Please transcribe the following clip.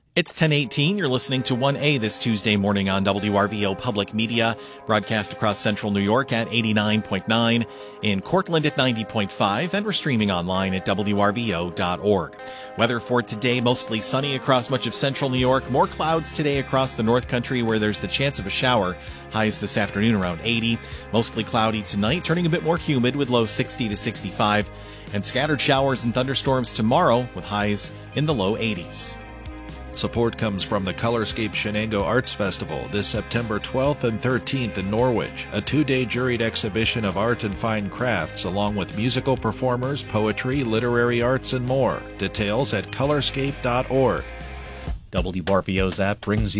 It's 10:18. You're listening to 1A this Tuesday morning on WRVO Public Media, broadcast across central New York at 89.9, in Cortland at 90.5, and we're streaming online at WRVO.org. Weather for today, mostly sunny across much of central New York. More clouds today across the North Country where there's the chance of a shower. Highs this afternoon around 80. Mostly cloudy tonight, turning a bit more humid with lows 60 to 65. And scattered showers and thunderstorms tomorrow with highs in the low 80s. Support comes from the Colorscape Shenango Arts Festival this September 12th and 13th in Norwich, a two-day juried exhibition of art and fine crafts along with musical performers, poetry, literary arts, and more. Details at colorscape.org. WRVO's app brings you